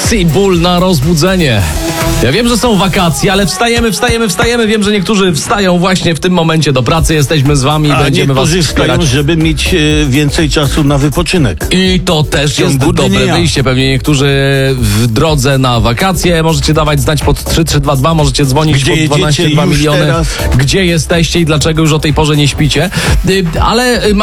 Pepsi, ból na rozbudzenie. Ja wiem, że są wakacje, ale wstajemy. Wiem, że niektórzy wstają właśnie w tym momencie do pracy. Jesteśmy z wami i będziemy was niektórzy wspierać. wstają, żeby mieć więcej czasu na wypoczynek. I to też jest dobre wyjście. Pewnie niektórzy w drodze na wakacje. Możecie dawać znać pod 3322, możecie dzwonić Gdzie pod 12,2 jedziecie już miliony. teraz? Gdzie jesteście i dlaczego już o tej porze nie śpicie. Ale